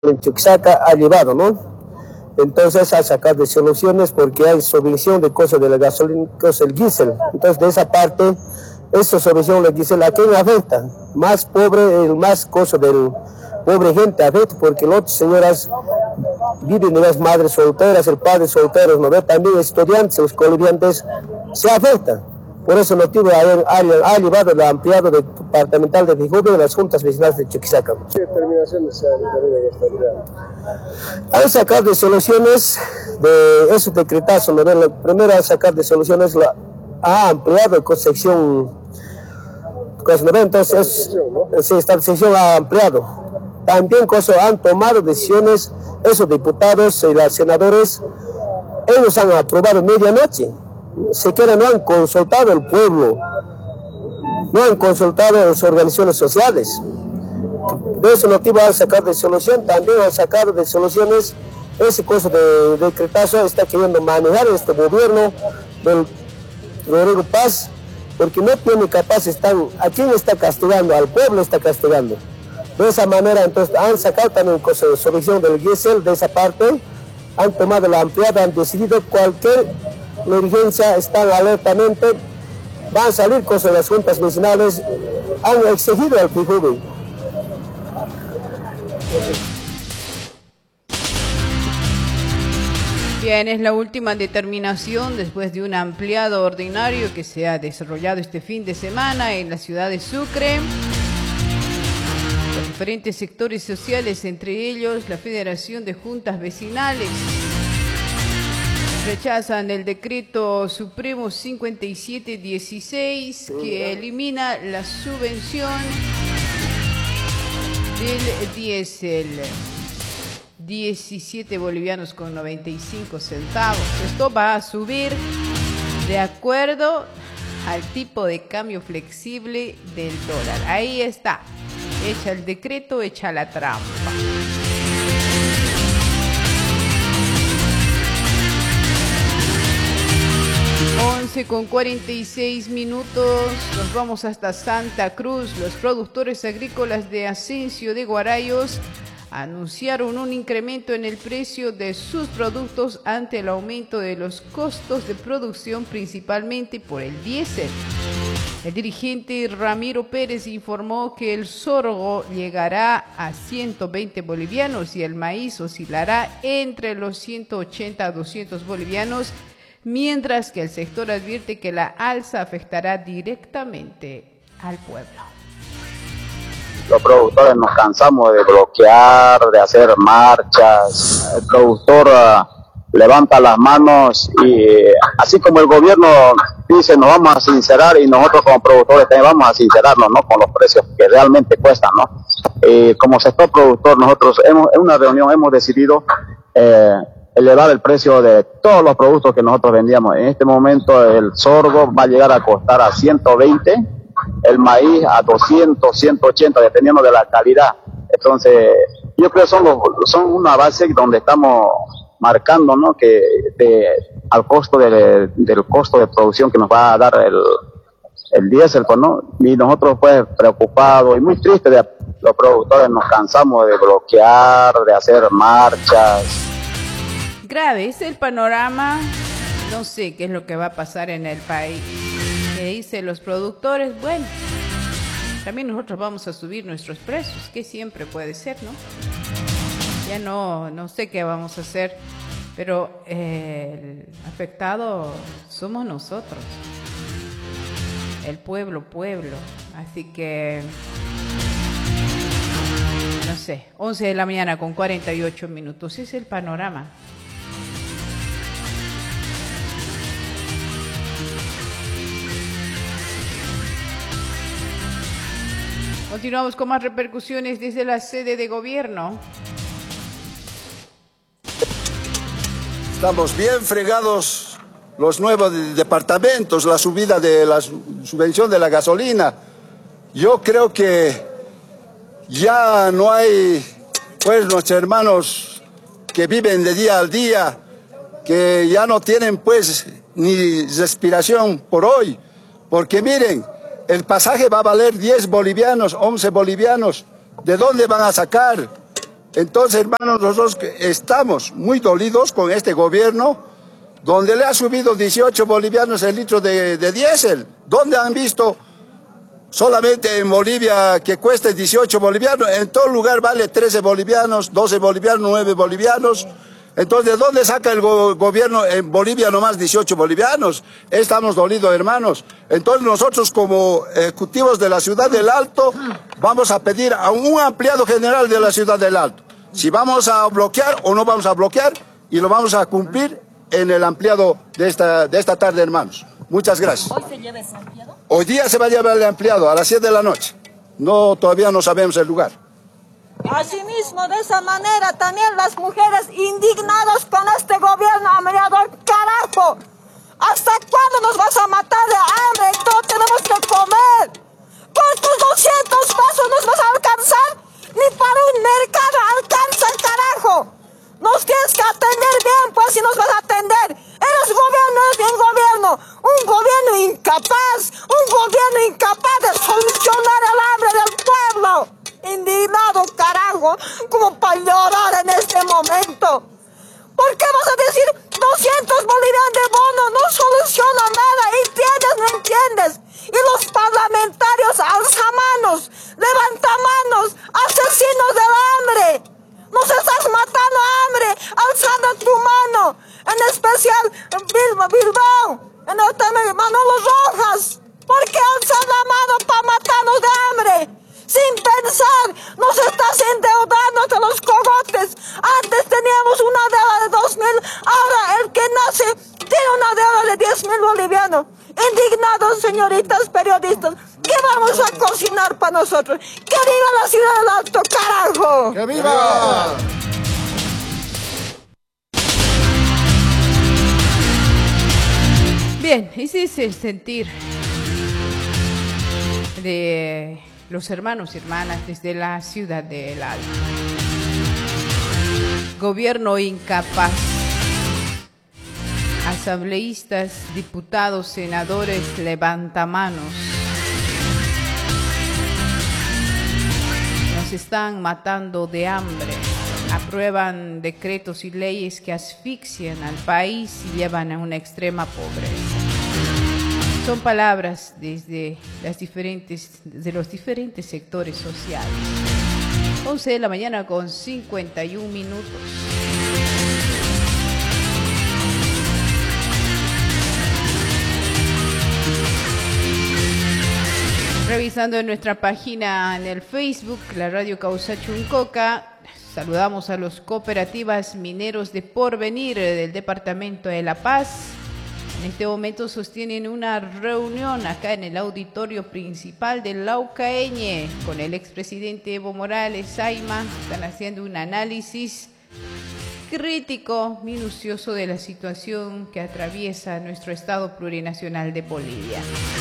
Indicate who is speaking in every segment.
Speaker 1: en Chuquisaca ha llevado, ¿no? Entonces a sacar de soluciones porque hay subvención de cosas de la gasolina, cosas del diésel. Entonces de esa parte, esa subvención del diésel, ¿a quién afecta? Más pobre, el más costo del pobre gente afecta porque las otras señoras viven de las madres solteras, el padre solteros, ¿no ve? También estudiantes, los colombianos se afectan. Por ese motivo ha llevado el ampliado departamental de Fijuve de las juntas vecinales de Chuquisaca.
Speaker 2: ¿Qué determinaciones se han tenido en esta unidad?
Speaker 1: Al sacar de soluciones de esos decretazos, ¿no? La primera a sacar de soluciones ha ampliado con sección, entonces esta sección ha ampliado. También han tomado decisiones, esos diputados y los senadores, ellos han aprobado medianoche. Siquiera no han consultado al pueblo, no han consultado a las organizaciones sociales. De ese motivo al sacar de solución, también al sacar de soluciones, ese cosa de decretazo está queriendo manejar este gobierno del Rodrigo Paz, porque no tiene capaz, ¿a quién está castigando? Al pueblo está castigando. De esa manera, entonces, han sacado también cosa de solución del diésel, de esa parte, han tomado la ampliada, han decidido cualquier emergencia, están alertamente, van a salir cosas de las juntas vecinales, han exigido al Fijuve.
Speaker 3: Bien, es la última determinación después de un ampliado ordinario que se ha desarrollado este fin de semana en la ciudad de Sucre. Los diferentes sectores sociales, entre ellos la Federación de Juntas Vecinales, rechazan el decreto supremo 5716 que elimina la subvención del diésel. 17 bolivianos con 95 centavos. Esto va a subir de acuerdo al tipo de cambio flexible del dólar. Ahí está. Echa el decreto, echa la trampa. 11:46 minutos, nos vamos hasta Santa Cruz. Los productores agrícolas de Asensio de Guarayos anunciaron un incremento en el precio de sus productos ante el aumento de los costos de producción, principalmente por el diésel. El dirigente Ramiro Pérez informó que el sorgo llegará a 120 bolivianos y el maíz oscilará entre los 180 a 200 bolivianos, mientras que el sector advierte que la alza afectará directamente al pueblo.
Speaker 4: Los productores nos cansamos de bloquear, de hacer marchas. El productor levanta las manos y así como el gobierno dice nos vamos a sincerar, y nosotros como productores también vamos a sincerarnos, ¿no?, con los precios que realmente cuestan, ¿no? Como sector productor, nosotros en una reunión hemos decidido elevar el precio de todos los productos que nosotros vendíamos. En este momento el sorgo va a llegar a costar a 120, el maíz a 200, 180, dependiendo de la calidad. Entonces, yo creo que son una base donde estamos marcando, ¿no?, que al costo del costo de producción que nos va a dar el diésel, ¿no? Y nosotros, pues, preocupados y muy tristes, los productores nos cansamos de bloquear, de hacer marchas.
Speaker 3: Grave es el panorama, no sé qué es lo que va a pasar en el país. ¿Qué dicen los productores? Bueno, también nosotros vamos a subir nuestros precios, que siempre puede ser, ¿no? Ya no sé qué vamos a hacer, pero el afectado somos nosotros, el pueblo. Así que, no sé, 11 de la mañana con 48 minutos, ese es el panorama. Continuamos con más repercusiones desde la sede de gobierno.
Speaker 2: Estamos bien fregados los nuevos departamentos, la subida de la subvención de la gasolina. Yo creo que ya no hay, pues, nuestros hermanos que viven de día al día, que ya no tienen, pues, ni respiración por hoy. Porque miren, el pasaje va a valer 10 bolivianos, 11 bolivianos. ¿De dónde van a sacar? Entonces, hermanos, nosotros estamos muy dolidos con este gobierno, donde le ha subido 18 bolivianos el litro de diésel. ¿Dónde han visto solamente en Bolivia que cueste 18 bolivianos? En todo lugar vale 13 bolivianos, 12 bolivianos, 9 bolivianos. Entonces, ¿de dónde saca el gobierno en Bolivia nomás 18 bolivianos? Estamos dolidos, hermanos. Entonces, nosotros como ejecutivos de la Ciudad del Alto vamos a pedir a un ampliado general de la Ciudad del Alto si vamos a bloquear o no vamos a bloquear, y lo vamos a cumplir en el ampliado de esta tarde, hermanos. Muchas gracias.
Speaker 5: ¿Hoy se lleva ese ampliado?
Speaker 2: Hoy día se va a llevar el ampliado a las 7 de la noche. No, todavía no sabemos el lugar.
Speaker 5: Asimismo, de esa manera, también las mujeres indignadas con este gobierno amereador, carajo. ¿Hasta cuándo nos vas a matar de hambre? Todos tenemos que comer. ¿Con tus 200 pesos nos vas a alcanzar? Ni para un mercado alcanza, carajo. Nos tienes que atender bien, pues, si nos vas a atender. Eres gobierno, eres bien gobierno. Un gobierno incapaz de solucionar el hambre del pueblo. Indignado, carajo, como para llorar en este momento. ¿Por qué vas a decir 200 bolivianos de bono? No soluciona nada, ¿entiendes? ¿No entiendes? Y los parlamentarios alzamanos, levantamanos, asesinos del hambre. Nos estás matando hambre, alzando tu mano. En especial Bilbao, en el tema de Manolo Rojas. ¿Por qué alzas la mano para matarnos de hambre? Sin pensar, nos estás endeudando hasta los cogotes. Antes teníamos una deuda de 2.000, ahora el que nace tiene una deuda de 10.000 bolivianos. Indignados, señoritas periodistas, ¿qué vamos a cocinar para nosotros? ¡Que viva la Ciudad del Alto, carajo!
Speaker 2: ¡Que viva!
Speaker 3: Bien, ese es el sentir de los hermanos y hermanas desde la Ciudad del Alto. Gobierno incapaz. Asambleístas, diputados, senadores, levantamanos. Nos están matando de hambre. Aprueban decretos y leyes que asfixian al país y llevan a una extrema pobreza. Son palabras desde los diferentes sectores sociales. 11 de la mañana con 51 minutos. Revisando en nuestra página en el Facebook, la Radio Causa Chuncoca, saludamos a los cooperativas mineros de Porvenir del departamento de La Paz. En este momento sostienen una reunión acá en el auditorio principal del Laucaeñe con el expresidente Evo Morales Saima. Están haciendo un análisis crítico, minucioso de la situación que atraviesa nuestro Estado plurinacional de Bolivia.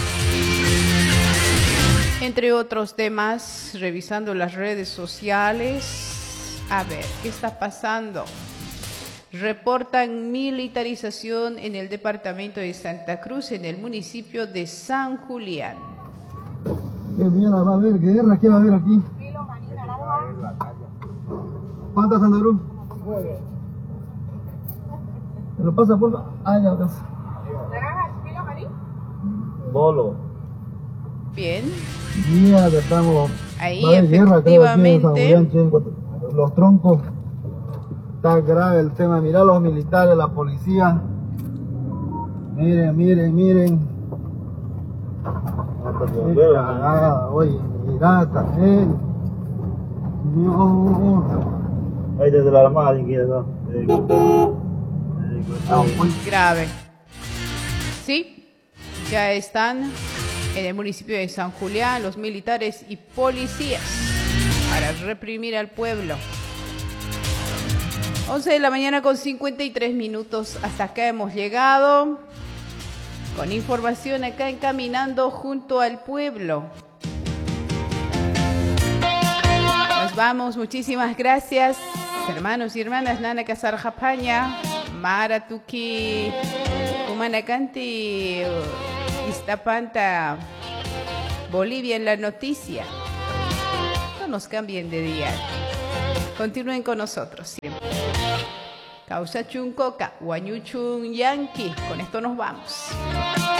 Speaker 3: Entre otros temas, revisando las redes sociales, a ver, ¿qué está pasando? Reportan militarización en el departamento de Santa Cruz, en el municipio de San Julián.
Speaker 6: ¿Qué mierda va a haber? ¿Guerra? ¿Qué va a haber aquí? ¿Cuántas, Sandarú? 9. ¿Me lo pasa, por favor? Ah, ya, gracias. Bolo.
Speaker 3: Bien.
Speaker 6: Mierda, estamos...
Speaker 3: Ahí, efectivamente.
Speaker 6: Guerra, los troncos. Está grave el tema. Mirá los militares, la policía. Miren. Oye, mirá también. No. Ahí desde la Armada,
Speaker 3: Grave. Sí, ya están en el municipio de San Julián los militares y policías para reprimir al pueblo. 11 de la mañana con 53 minutos. Hasta acá hemos llegado con información acá en Caminando junto al pueblo. Nos vamos, muchísimas gracias, hermanos y hermanas. Nana Casar Japaña, Maratuki, Humanacanti, Iztapanta, Bolivia en la noticia. No nos cambien de día. Continúen con nosotros siempre. Causa chun coca, guañu chun yanqui. Con esto nos vamos.